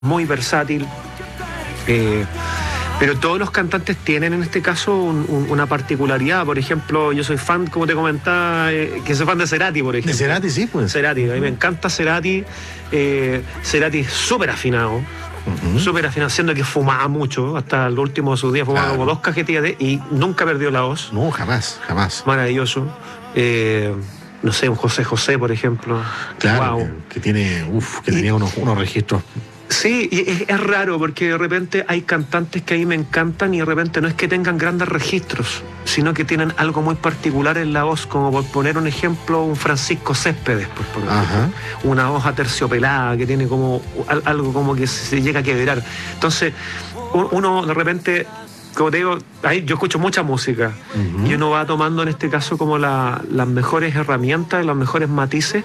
muy versátil. Pero todos los cantantes tienen en este caso una particularidad. Por ejemplo, yo soy fan, como te comentaba, que soy fan de Cerati, por ejemplo. De Cerati, sí, pues. Cerati, a mí me encanta Cerati. Cerati es súper afinado. Súper afinado, siendo que fumaba mucho. Hasta el último de sus días fumaba como 2 cajetillas y nunca perdió la voz. No, jamás. Maravilloso. No sé, un José José, por ejemplo. Claro, wow. que tenía unos registros. Sí, y es raro porque de repente hay cantantes que a mí me encantan y de repente no es que tengan grandes registros, sino que tienen algo muy particular en la voz, como por poner un ejemplo, un Francisco Céspedes, por ejemplo, una voz aterciopelada que tiene como algo como que se llega a quebrar. Entonces, uno de repente, como te digo, yo escucho mucha música y uno va tomando en este caso como las mejores herramientas, los mejores matices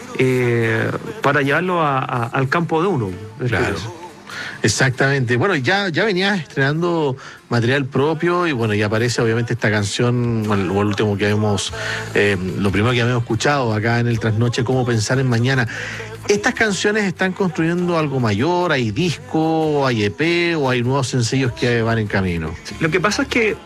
para llevarlo al campo de uno. Claro. Exactamente. Bueno, ya venías estrenando material propio y bueno, ya aparece obviamente esta canción, o el último que habíamos, lo primero que habíamos escuchado acá en el Trasnoche, Cómo Pensar en Mañana. ¿Estas canciones están construyendo algo mayor? ¿Hay disco, hay EP o hay nuevos sencillos que van en camino? Lo que pasa es que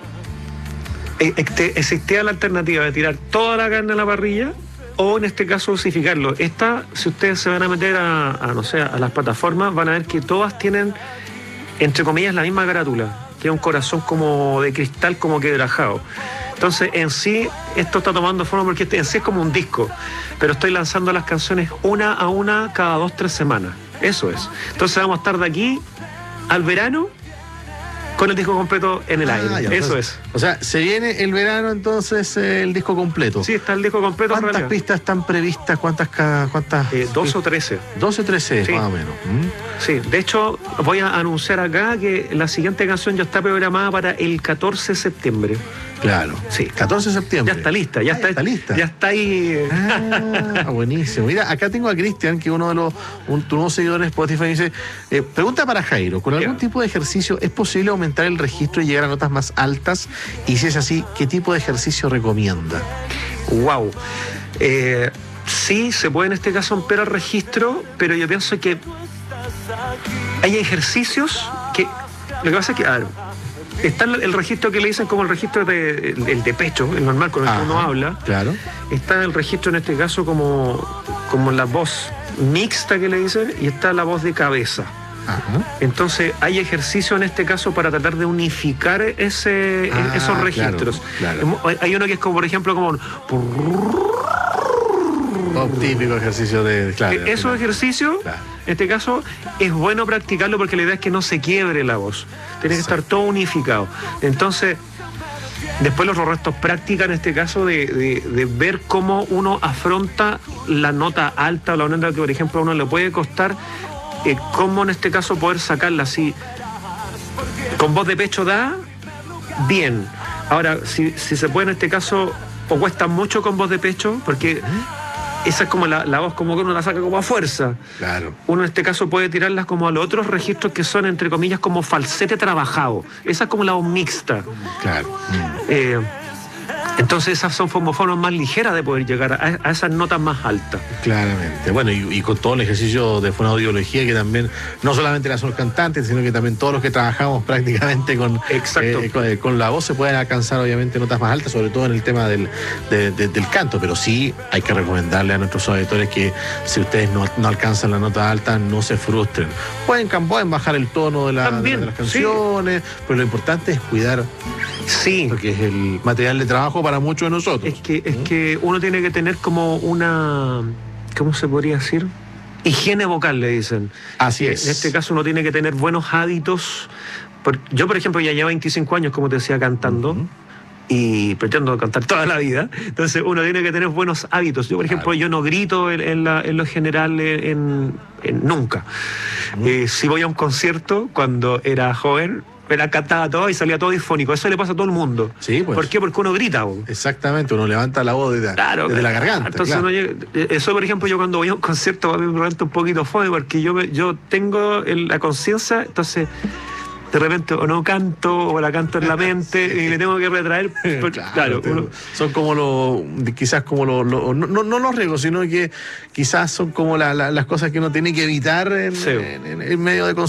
existía la alternativa de tirar toda la carne a la parrilla o en este caso dosificarlo. Si ustedes se van a meter a las plataformas, van a ver que todas tienen, entre comillas, la misma carátula, que es un corazón como de cristal, como quebrajado. Entonces, en sí, esto está tomando forma porque en sí es como un disco, pero estoy lanzando las canciones una a una cada 2-3 semanas. Eso es. Entonces vamos a estar de aquí al verano con el disco completo en el aire. Ya, eso entonces, es. O sea, se viene el verano entonces el disco completo. Sí, está el disco completo. ¿Cuántas pistas están previstas? ¿Cuántas? 12 o 13. 12 o 13, sí, más o menos. Sí, de hecho, voy a anunciar acá que la siguiente canción ya está programada para el 14 de septiembre. Claro, sí. 14 de septiembre. Ya está lista, ya está lista. Ya está ahí. Buenísimo. Mira, acá tengo a Cristian, que uno de los nuevos seguidores de Spotify, dice, pregunta para Jairo, ¿con algún tipo de ejercicio es posible aumentar el registro y llegar a notas más altas? Y si es así, ¿qué tipo de ejercicio recomienda? Wow. Sí, se puede en este caso ampliar el registro, pero yo pienso que hay ejercicios que... Lo que pasa es que, está el registro que le dicen como el registro el de pecho, el normal con el que uno habla. Claro. Está el registro en este caso como la voz mixta que le dicen, y está la voz de cabeza. Entonces hay ejercicio en este caso para tratar de unificar esos registros. Claro. Hay uno que es como, por ejemplo, como típico ejercicio de... Esos ejercicios, en este caso, es bueno practicarlo porque la idea es que no se quiebre la voz. Tiene que estar todo unificado. Entonces, después los restos practican en este caso de ver cómo uno afronta la nota alta o la nota que, por ejemplo, a uno le puede costar, cómo en este caso poder sacarla así. Con voz de pecho da bien. Ahora, si se puede en este caso, o cuesta mucho con voz de pecho, porque... Esa es como la voz, como que uno la saca como a fuerza. Claro. Uno en este caso puede tirarlas como a los otros registros que son, entre comillas, como falsete trabajado. Esa es como la voz mixta. Claro. Entonces esas son formas más ligeras de poder llegar a esas notas más altas. Claramente. Bueno, y con todo el ejercicio de fonoaudiología que también, no solamente las son cantantes, sino que también todos los que trabajamos prácticamente con la voz se pueden alcanzar obviamente notas más altas, sobre todo en el tema del canto, pero sí hay que recomendarle a nuestros auditores que si ustedes no alcanzan la nota alta, no se frustren. Pueden bajar el tono de las canciones, pero lo importante es cuidar lo que es el material de trabajo para muchos de nosotros. Es que uno tiene que tener como una, ¿cómo se podría decir? Higiene vocal, le dicen. Así es. En este caso uno tiene que tener buenos hábitos. Yo, por ejemplo, ya llevo 25 años, como te decía, cantando. Y pretendo cantar toda la vida. Entonces uno tiene que tener buenos hábitos. Yo, por ejemplo, yo no grito en lo general nunca. Si voy a un concierto, cuando era joven, cantaba todo y salía todo difónico. Eso le pasa a todo el mundo. Sí, pues. ¿Por qué? Porque uno grita. Exactamente, uno levanta la voz desde la garganta. Entonces eso, por ejemplo, yo cuando voy a un concierto me levanto un poquito fome porque yo tengo la conciencia, entonces de repente o no canto o la canto en la mente y me tengo que retraer. Claro, son como quizás como no los riesgos, sino que quizás son como las cosas que uno tiene que evitar en medio de